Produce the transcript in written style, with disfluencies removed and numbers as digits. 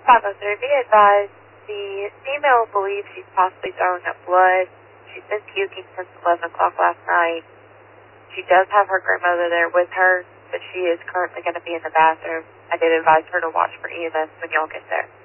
503, be advised, the female believes she's possibly throwing up blood. She's been puking since 11 o'clock last night. She does have her grandmother there with her, but she is currently going to be in the bathroom. I did advise her to watch for EMS when y'all get there.